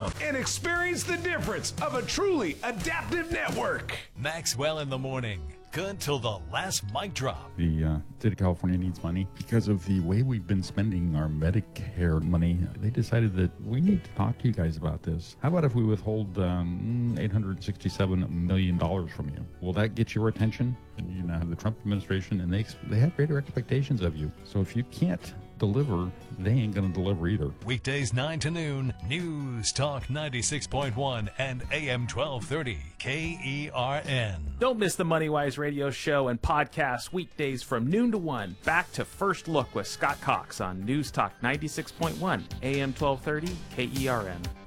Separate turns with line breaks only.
and experience the difference of a truly adaptive network.
Maxwell in the morning. Good till the last mic drop.
The state of California needs money because of the way we've been spending our Medicare money. They decided that we need to talk to you guys about this. How about if we withhold $867 million from you? Will that get your attention? And you now have the Trump administration, and they have greater expectations of you. So if you can't deliver, they ain't going to deliver either.
Weekdays 9 to noon, News Talk 96.1 and AM 1230 KERN.
Don't miss the MoneyWise radio show and podcast weekdays from noon to 1. Back to First Look with Scott Cox on News Talk 96.1 AM 1230 KERN.